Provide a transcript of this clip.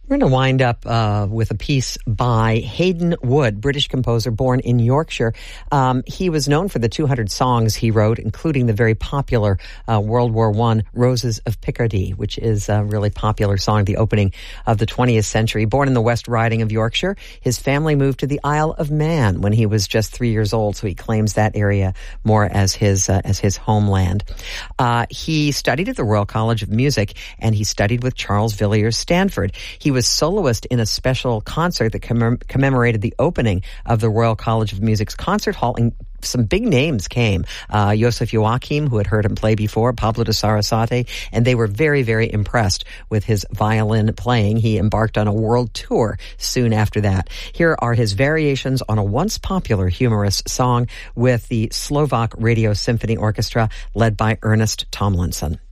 We're going to wind up with a piece by Hayden Wood, British composer born in Yorkshire. He was known for the 200 songs he wrote, including the very popular World War I Roses of Picardy, which is a really popular song at the opening of the 20th century. Born in the West Riding of Yorkshire, his family moved to the Isle of Man when he was just 3 years old, so he claims that area more as his homeland. He studied at the Royal College of Music, and he studied with Charles Villiers Stanford. He was soloist in a special concert that commemorated the opening of the Royal College of Music's concert hall, and some big names came. Joseph Joachim, who had heard him play before, Pablo de Sarasate, and they were very, very impressed with his violin playing. He embarked on a world tour soon after that. Here are his variations on a once popular humorous song with the Slovak Radio Symphony Orchestra led by Ernest Tomlinson.